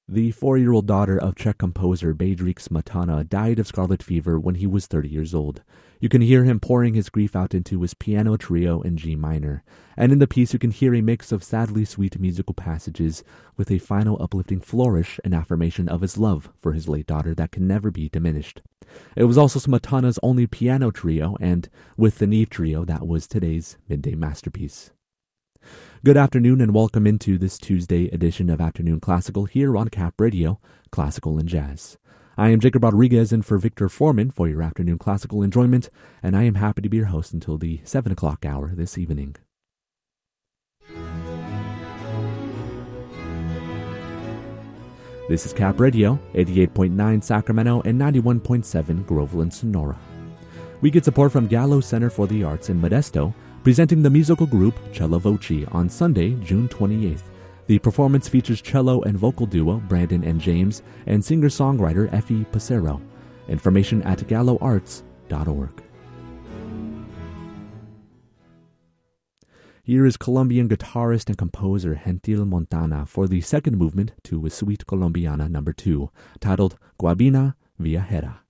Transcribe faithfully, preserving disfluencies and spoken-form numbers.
The four-year-old daughter of Czech composer Bedřich Smetana died of scarlet fever when he was thirty years old. You can hear him pouring his grief out into his piano trio in G minor. And in the piece you can hear a mix of sadly sweet musical passages with a final uplifting flourish and affirmation of his love for his late daughter that can never be diminished. It was also Smetana's only piano trio, and with the Neve trio, that was today's midday masterpiece. Good afternoon and welcome into this Tuesday edition of Afternoon Classical here on Cap Radio, Classical and Jazz. I am Jacob Rodriguez in for Victor Foreman for your afternoon classical enjoyment, and I am happy to be your host until the seven o'clock hour this evening. This is Cap Radio, eighty-eight point nine Sacramento and ninety-one point seven Groveland, Sonora. We get support from Gallo Center for the Arts in Modesto, presenting the musical group Cello Voce on Sunday, June twenty-eighth. The performance features cello and vocal duo Brandon and James and singer-songwriter Effie Passero. Information at gallo arts dot org. Here is Colombian guitarist and composer Gentil Montana for the second movement to his Suite Colombiana number two, titled Guabina Viajera.